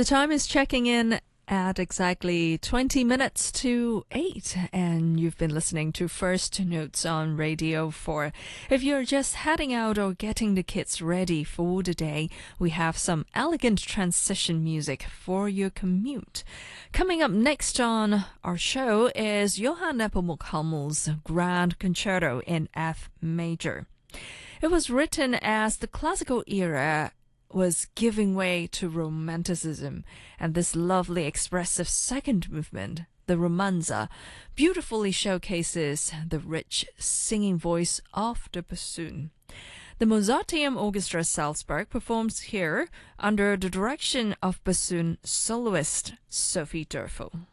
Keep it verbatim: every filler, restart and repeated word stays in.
The time is checking in at exactly twenty minutes to eight, and you've been listening to First Notes on Radio four. If you're just heading out or getting the kids ready for the day, we have some elegant transition music for your commute. Coming up next on our show is Johann Nepomuk Hummel's Grand Concerto in F major. It was written as the classical era was giving way to Romanticism, and this lovely expressive second movement, the Romanza, beautifully showcases the rich singing voice of the bassoon. The Mozarteum Orchestra Salzburg performs here under the direction of bassoon soloist Sophie Dörfel.